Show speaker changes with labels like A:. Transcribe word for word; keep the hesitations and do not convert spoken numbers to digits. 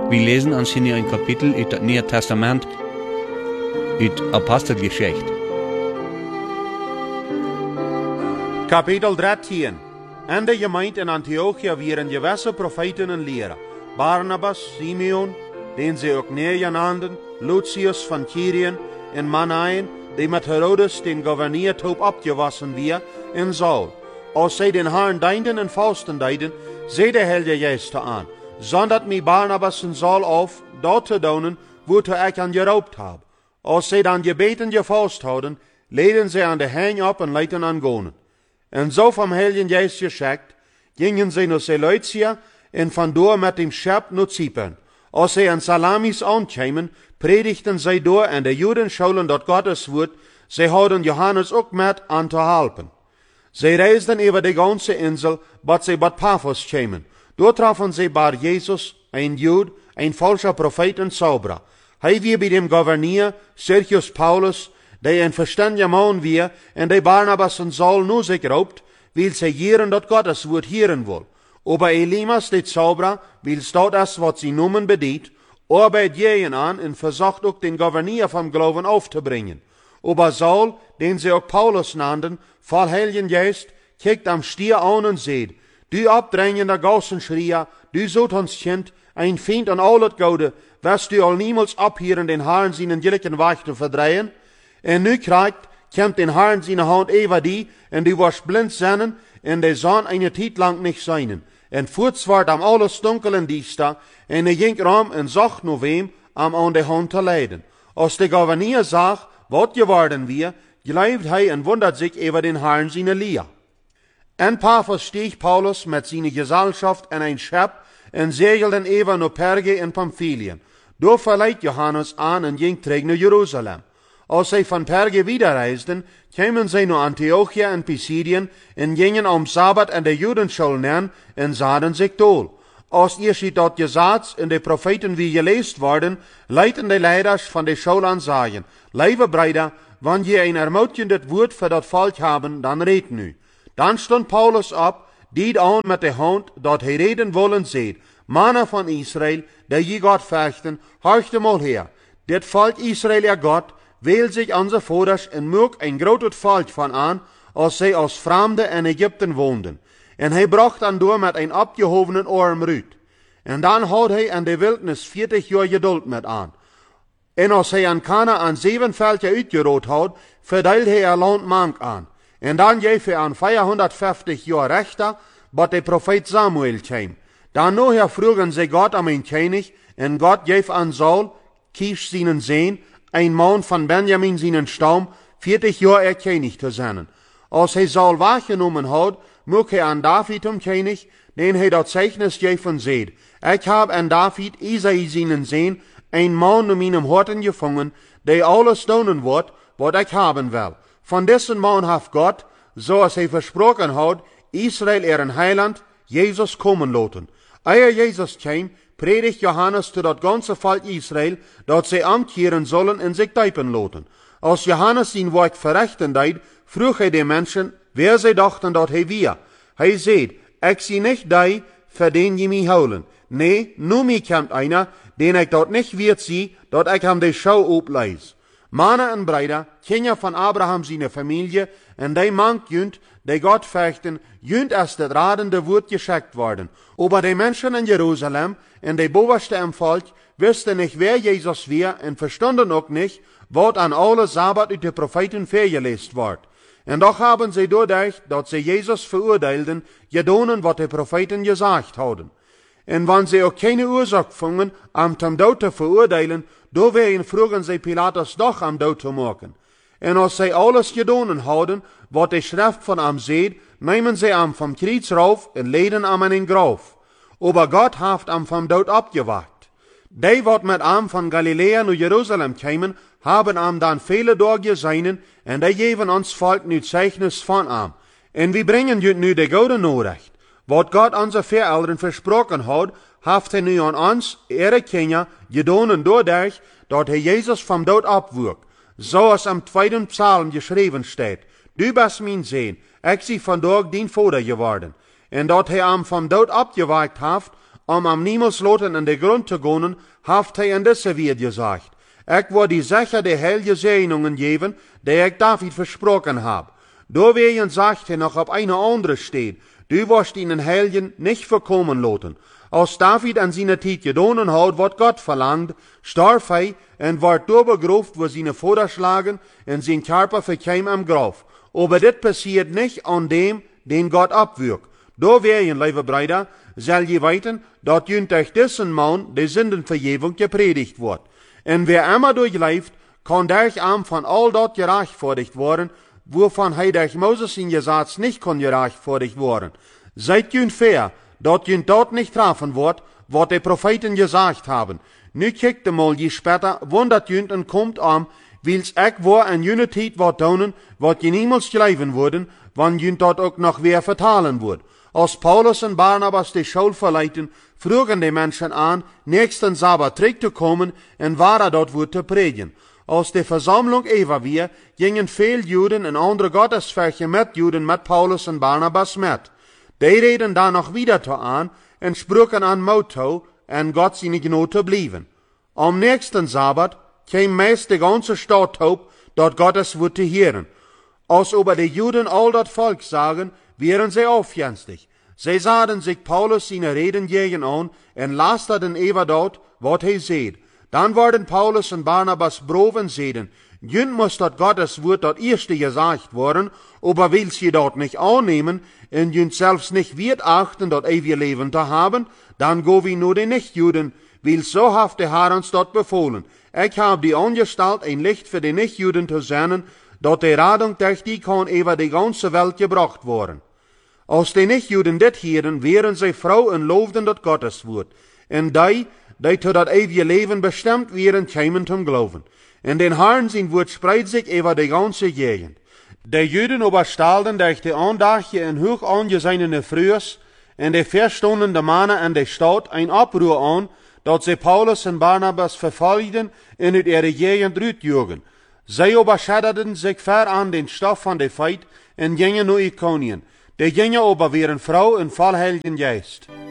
A: Wir lesen uns hier ein Kapitel uit het Nieuwe Testament, uit Apostelgeschichte.
B: Kapitel dertien. En de gemeente in Antiochia waren gewisse profeten en leren. Barnabas, Simeon, den ze ook neergenanden, Lucius van Kyrien en Manaen, die met Herodes den gouverniertop opgewassen weer, en Saul. Als zij den Herrn deinden en fasten deiden, zei de Heilige Geest aan, zondert mij Barnabas en Saul auf, dort te doen, woortoe ik aan geraubt heb. Als zij dan gebeten gefast hadden, leden zij aan de heen op en leiden aan gonen. En zo vom Heiligen Geist geschickt, gingen sie nach Seleucia und von dort mit dem Schiff nach Zypern. Als sie an Salamis ankamen, predigten sie dort an der Judenschulen dort Gottes Wort, sie hadden Johannes auch mit an zu helfen. Sie reisten über die ganze Insel, bis sie bei Paphos kamen. Dort trafen sie Bar Jesus, ein Jud, ein falscher Prophet und Zauberer. Hij wie bei dem Gouverneur Sergius Paulus, der ein verständiger Mann war, und der Barnabas und Saul nur sich raubt, weil sie hören, dass Gottes Wort hören will. Aber Elimas, der Zauberer, will dort das, was sie Numen bedient, arbeitet jeden an und versucht auch den Gouverneur vom Glauben aufzubringen. Aber Saul, den sie auch Paulus nannten, voll Heiligen Geist, kijkt am Stier an und seht, du abdrängender Gausenschrier, du Sotonskind, ein Feind an alles Gode, wirst du all niemals abhören, den Herrn seinen gilligen Weg zu verdrehen? En nu krijgt, komt den Herrn seine Hand über die, en du warst blind sennen, en de zon eine Tijd lang nicht seinen. En voorts werd am alles dunkel en diester, en er ging rum en zag nur wem am an de Hand te leiden. Als de Gouverneur zag, wat geworden wir, glaubt hij en wundert sich über den Herrn seine Leer. En Paphos stieg Paulus mit seiner Gesellschaft in ein Schiff en segelten über nur Perge in Pamphylien. Dort verleiht Johannes an en ging terug naar Jerusalem. Als zij van Perge wiederreisden, kwamen zij naar Antiochia en Pisidien en gingen am Sabbat an der Judenschule neer en zaden zich dool. Als ihr dort gesagt in de Propheten wie geleest worden, leiten de leiders van de Schule an sagen, lieve Brüder, wann je ein ermutigendes Wort für dat Volk haben, dann red nu. Dann stond Paulus op, diet aan met de hand, dat hij reden wollen seht, Mannen van Israel, der je Gott fürchten, horchte mal her, dit Volk Israel ihr Gott, wählt sich unser Vaters en mög ein groot Volk van aan, als zij als Fremde in Ägypten woonden. En hij bracht dan door met een abgehobenen Arm Rüt. En dan had hij in de Wildnis veertig jaar geduld met aan. En als hij aan Kanaan zeven veldje uitgerood had, verdeelt hij er land mank aan. En dan geef hij aan vierhonderdvijftig jaar rechter, wat de profeet Samuel kwam. Dan nachher vroegen zij God om een koning, en God geef aan Saul, kies seinen Sehn, ein Mann von Benjamin seinen Stamm, vierzig Jahre er König zu sein. Als hij Saul wahrgenommen hat, mög er an David um König, den hij dat Zeichnis geven seht. Ich hab an David, Isai seinen Sehn, ein Mann um meinem Horten gefangen, der alles tun wird, wat ich haben will. Von dessen Mann hat Gott, so als hij versprochen hat, Israel ihren Heiland, Jesus kommen lassen. Eer Jesus kam, predigt Johannes zu dat ganze Volk Israel, dat sie amkehren sollen en sich teipen lassen. Als Johannes sein Werk verrichten deed, vroeg hij de Menschen, wer sie dachten dat hij wir. Hij zei, ik zie nicht die, für den je mich holen. Nee, nu mij komt einer, den ik dat nicht wird zie, dat ik hem de Schau opleis. Mannen en Brüder, Kinder von Abraham seine Familie, en die mank jünt, die Gott fürchten, jünt als das radende Wort geschickt worden. Aber die Menschen in Jerusalem, en die Boverste im Volk, wussten nicht, wer Jesus war, en verstanden auch nicht, wat an alle Sabbat uit de Propheten vergelest wordt. En doch haben sie dadurch, dat sie Jesus verurteilten, gedonen, wat de Propheten gesagt hadden. En wann sie auch keine Ursache fanden, am zum Tod zu verurteilen, do wären frugen sie Pilatus doch am Tod zu machen. En als sie alles gedonen hadden, wat de Schrift von am seht, nehmen sie am vom Kreuz rauf en leden am in den Graf. Aber Gott haft am vom Tod abgewacht. Die, wat mit am von Galiläa nach Jerusalem kämen, haben am dann viele dort gesehen, en die geben uns Volk nu Zeichnis von am. En wir bringen jut nu de gute Nachricht. Wat Gott unser Väter versprochen hat, haft er nu an uns, ihre Kinder, gedonen dadurch, dat er Jesus vom Tod abwürgt. So als am zweiten Psalm geschrieben steht, du bist mein Sehn, ich sie von dort din Vater geworden. En dat hij am vom Tod abgewagt haft, om am niemals loten in de grond te gonen, haft hij in deze weer gezegd. Ik wil die zeker de heilige zegenungen geven, die ik David versprochen heb. Doorwegen sagt hij nog op een andere steen, du wirst ihnen Heiligen nicht verkommen loten. Als David an seine tijd gedonen had wat Gott verlangt, starf hij en werd doorbegroefd voor zijn Vaterslagen en zijn Körper verkwam am Graf. Aber dit passiert nicht an dem, den Gott abwirkt. Doorwegen, lieve Brüder, zal je weten, dat junt durch diesen Mann de Sündenvergebung gepredigt wordt. En wer immer durchleeft, kann durch am von all dort gerechtfertigt worden, wovon hij durch Moses in Gesetz nicht kon gerechtfertigt worden. Seid junt fair, dat junt dort nicht treffen wird, wat de Propheten gesagt haben. Nu kijkt mal je später, wundert junt en kommt am, wils ik war en jene tijd wat doen, wat je niemals geloven worden, wann junt dat ook nog weer vertalen wordt. Als Paulus en Barnabas de Schule verleiten, vroegen de mensen aan, nächsten Sabbat terug te komen en waar dort wordt te predigen. Als de Versammlung over weer, gingen veel Juden en andere Gottesvölker met Juden met Paulus en Barnabas met. Die reden dan nog wieder te aan en sprachen aan Motto en Gott seine Gnade te blijven. Am nächsten Sabbat kwam meist de ganze Stadt op dat Gottes Wort te hören. Als über de Juden all dat Volk sagen, wären sie aufjenstig. Sie sahen sich Paulus seine Reden gegen an en lasterten über dort, wat hij seht. Dann werden Paulus und Barnabas Broven sehen, jünd muss dat Gottes Wort dat erste gesagt worden, aber willst je dort nicht annehmen, en jünd selbst nicht wird achten, dat ewige Leben zu haben, dann go wie nur den Nichtjuden, will so haft der Herr uns dort befohlen. Ich hab die angestalt, ein Licht für die Nichtjuden zu senden, dat de Radung durch die kann über die ganze Welt gebracht worden. Als die Nichtjuden dit hieren, wären sie froh en loofden dat Gottes Wort. En die, die tot dat ewige Leben bestimmt wären, kämen zum Glauben. En den Herrn sein Wort spreidt sich über die ganze Gegend. Die Juden überstahlten durch die Andachtje en hoch angesehene Frühs en die verstundende Männer in der Stadt ein Abruhr an, dat sie Paulus und Barnabas verfolgten en uit ihre Gegend rütjugen. Sie überschatterten sich ver an den Stoff von der Feit en gingen nach Ikonien. Die gingen aber wären Frau in voll Heiligen Geist.